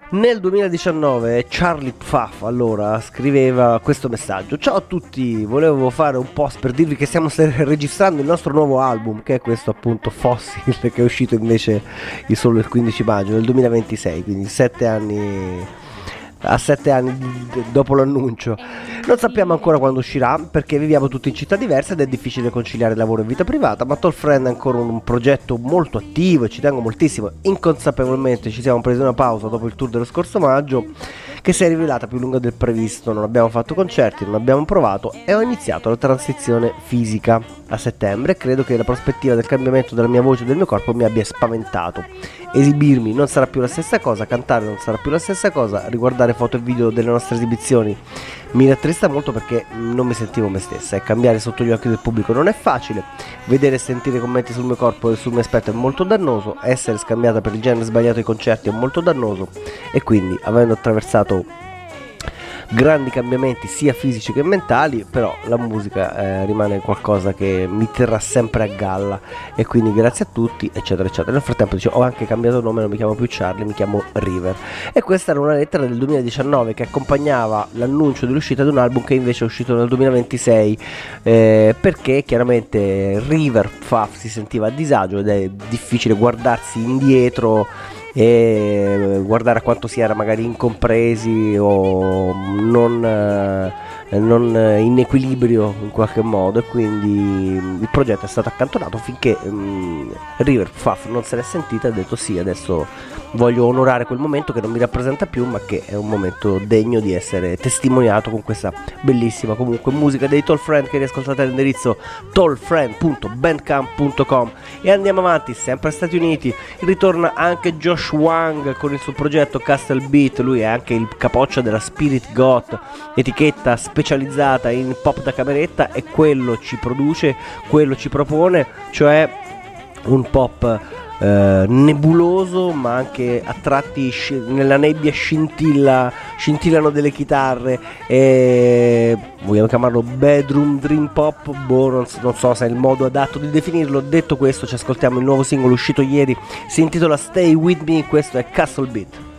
Nel 2019 Charlie Pfaff allora scriveva questo messaggio: ciao a tutti, volevo fare un post per dirvi che stiamo registrando il nostro nuovo album, che è questo appunto Fossil, che è uscito invece solo il 15 maggio del 2026, quindi 7 anni, a 7 anni dopo l'annuncio. Non sappiamo ancora quando uscirà perché viviamo tutti in città diverse ed è difficile conciliare lavoro e vita privata, ma Tall Friend è ancora un progetto molto attivo e ci tengo moltissimo. Inconsapevolmente ci siamo presi una pausa dopo il tour dello scorso maggio, che si è rivelata più lunga del previsto. Non abbiamo fatto concerti, non abbiamo provato e ho iniziato la transizione fisica a settembre. Credo che la prospettiva del cambiamento della mia voce e del mio corpo mi abbia spaventato. Esibirmi non sarà più la stessa cosa, cantare non sarà più la stessa cosa, riguardare foto e video delle nostre esibizioni mi rattrista molto perché non mi sentivo me stessa, e cambiare sotto gli occhi del pubblico non è facile, vedere e sentire commenti sul mio corpo e sul mio aspetto è molto dannoso, essere scambiata per il genere sbagliato ai concerti è molto dannoso, e quindi, avendo attraversato grandi cambiamenti sia fisici che mentali, però la musica rimane qualcosa che mi terrà sempre a galla, e quindi grazie a tutti, eccetera eccetera. Nel frattempo ho anche cambiato nome, non mi chiamo più Charlie, mi chiamo River. E questa era una lettera del 2019 che accompagnava l'annuncio dell'uscita di un album che invece è uscito nel 2026, perché chiaramente River Pfaff si sentiva a disagio ed è difficile guardarsi indietro e guardare a quanto si era magari incompresi o non in equilibrio in qualche modo, e quindi il progetto è stato accantonato finché River Pfaff non se l'è sentita e ha detto sì, adesso voglio onorare quel momento che non mi rappresenta più, ma che è un momento degno di essere testimoniato con questa bellissima comunque musica dei Tall Friend, che riascoltate all'indirizzo tallfriend.bandcamp.com. E andiamo avanti, sempre agli Stati Uniti, ritorna anche Josh Wang con il suo progetto Castle Beat. Lui è anche il capoccia della Spirit Goth, etichetta specializzata in pop da cameretta, e quello ci produce, quello ci propone, cioè un pop nebuloso, ma anche a tratti nella nebbia scintillano delle chitarre, e vogliamo chiamarlo bedroom dream pop, non so se è il modo adatto di definirlo. Detto questo, ci ascoltiamo il nuovo singolo uscito ieri, si intitola Stay With Me, questo è Castle Beat.